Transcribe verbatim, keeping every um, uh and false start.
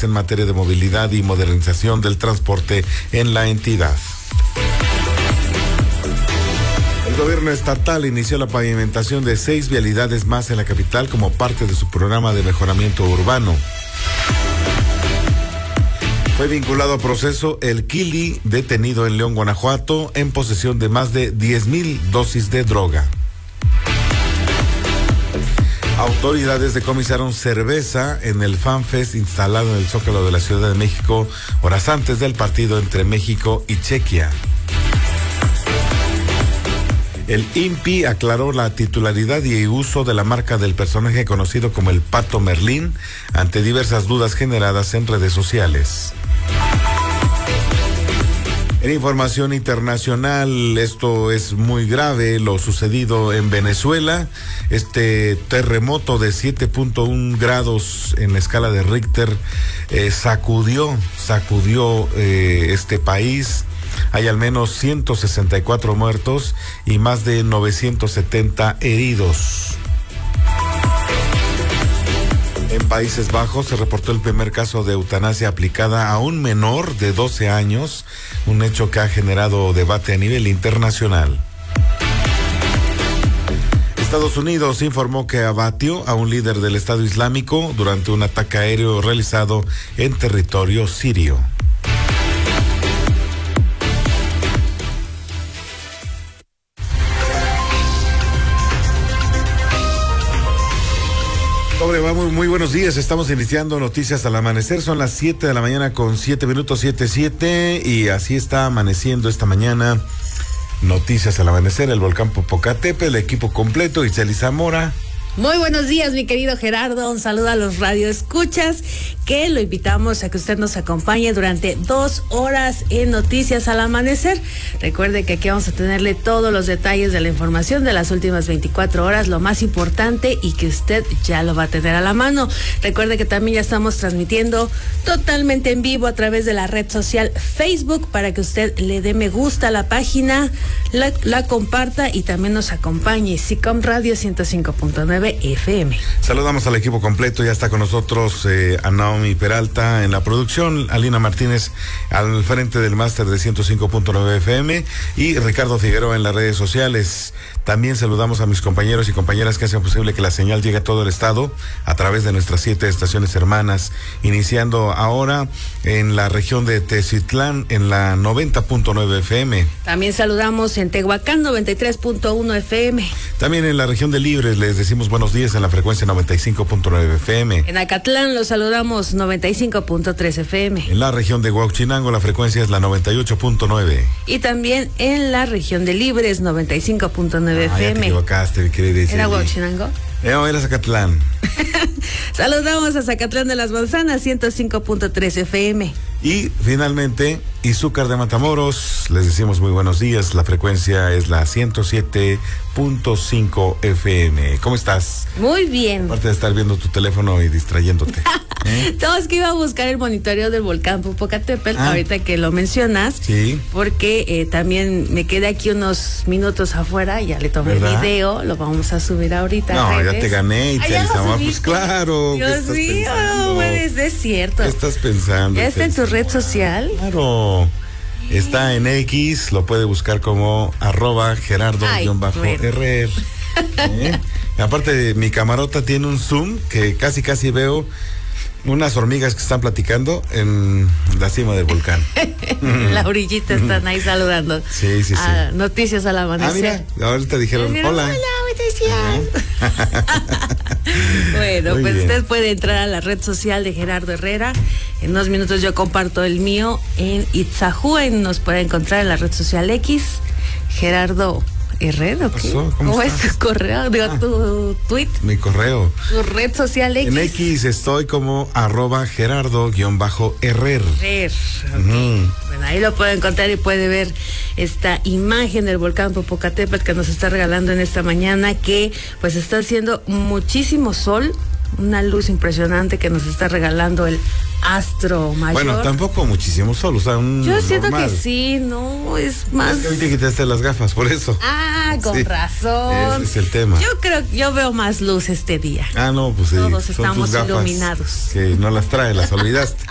en materia de movilidad y modernización del transporte en la entidad. El gobierno estatal inició la pavimentación de seis vialidades más en la capital como parte de su programa de mejoramiento urbano. Fue vinculado a proceso el Kili, detenido en León, Guanajuato, en posesión de más de diez mil dosis de droga. Autoridades decomisaron cerveza en el FanFest instalado en el Zócalo de la Ciudad de México horas antes del partido entre México y Chequia. El I N P I aclaró la titularidad y uso de la marca del personaje conocido como el Pato Merlín ante diversas dudas generadas en redes sociales. En información internacional, esto es muy grave, lo sucedido en Venezuela. Este terremoto de siete punto uno grados en la escala de Richter eh, sacudió, sacudió eh, este país. Hay al menos ciento sesenta y cuatro muertos y más de novecientos setenta heridos. En Países Bajos se reportó el primer caso de eutanasia aplicada a un menor de doce años, un hecho que ha generado debate a nivel internacional. Estados Unidos informó que abatió a un líder del Estado Islámico durante un ataque aéreo realizado en territorio sirio. Muy, muy buenos días, estamos iniciando Noticias al Amanecer, son las siete de la mañana con siete minutos, siete, siete, y así está amaneciendo esta mañana Noticias al Amanecer, el volcán Popocatépetl, el equipo completo, Itzel Zamora. Muy buenos días, mi querido Gerardo, un saludo a los radioescuchas, que lo invitamos a que usted nos acompañe durante dos horas en Noticias al Amanecer. Recuerde que aquí vamos a tenerle todos los detalles de la información de las últimas veinticuatro horas, lo más importante, y que usted ya lo va a tener a la mano. Recuerde que también ya estamos transmitiendo totalmente en vivo a través de la red social Facebook, para que usted le dé me gusta a la página, la, la comparta y también nos acompañe. SICOM Radio ciento cinco punto nueve F M. Saludamos al equipo completo, ya está con nosotros eh, a Naomi Peralta en la producción, Alina Martínez al frente del máster de ciento cinco punto nueve F M y Ricardo Figueroa en las redes sociales. También saludamos a mis compañeros y compañeras que hacen posible que la señal llegue a todo el estado a través de nuestras siete estaciones hermanas, iniciando ahora en la región de Teziutlán en la noventa punto nueve F M. También saludamos en Tehuacán noventa y tres punto uno F M. También en la región de Libres les decimos buenos días en la frecuencia noventa y cinco punto nueve F M. En Acatlán los saludamos noventa y cinco punto tres F M. En la región de Huauchinango la frecuencia es la noventa y ocho punto nueve. Y también en la región de Libres noventa y cinco punto nueve ah, F M. Ya te equivocaste, mi querida Iseli. ¿Era Huauchinango? No, era Zacatlán. Saludamos a Zacatlán de las Manzanas ciento cinco punto tres F M. Y finalmente, Izúcar de Matamoros, les decimos muy buenos días, la frecuencia es la ciento siete punto cinco F M. ¿Cómo estás? Muy bien. Aparte de estar viendo tu teléfono y distrayéndote. ¿Eh? Todo es que iba a buscar el monitoreo del volcán Popocatépetl, ah, ahorita que lo mencionas, sí, porque eh, también me quedé aquí unos minutos afuera, ya le tomé el video, lo vamos a subir ahorita. No, ya te gané, y te ah, pues claro. Dios mío, no puedes, es cierto. ¿Qué estás pensando? ¿Ya está en tu red social? Claro. Está en X, lo puede buscar como arroba Gerardo-Herrer. ¿Eh? Aparte, mi camarota tiene un zoom que casi casi veo unas hormigas que están platicando en la cima del volcán. La orillita están ahí saludando. Sí, sí, sí. Ah, Noticias al Amanecer. Ah, mira, ahorita dijeron, dijeron hola. Hola, bueno, muy pues bien. Usted puede entrar a la red social de Gerardo Herrera. En unos minutos yo comparto el mío en Itzahuen. Nos puede encontrar en la red social X, Gerardo Herrera. ¿Qué? ¿Cómo, ¿Cómo es tu correo? Digo, ah, tu tweet. Mi correo. Tu red social X. En X estoy como arroba Gerardo-Herrer. Herrer, okay. Uh-huh. Bueno, ahí lo puede encontrar y puede ver esta imagen del volcán Popocatépetl que nos está regalando en esta mañana, que pues está haciendo muchísimo sol, una luz impresionante que nos está regalando el astro mayor. Bueno, tampoco muchísimo sol, o sea, un Yo siento normal. que sí, no, es más. Es que hoy te quitaste las gafas, por eso. Ah, con sí, razón. Ese es el tema. Yo creo, yo veo más luz este día. Ah, no, pues sí. Todos estamos iluminados. Que no las trae, las olvidaste.